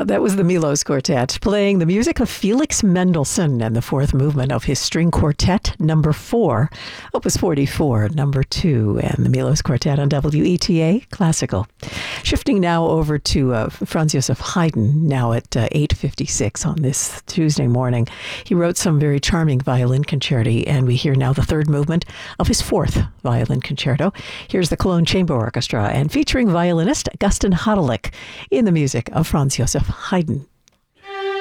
That was the Milos Quartet playing the music of Felix Mendelssohn and the fourth movement of his string quartet number 4, opus 44, number 2, and the Milos Quartet on WETA Classical. Shifting now over to Franz Joseph Haydn, now at 8:56 on this Tuesday morning. He wrote some very charming violin concerti, and we hear now the third movement of his fourth violin concerto. Here's the Cologne Chamber Orchestra, and featuring violinist Gustin Hadelich in the music of Franz Joseph Haydn.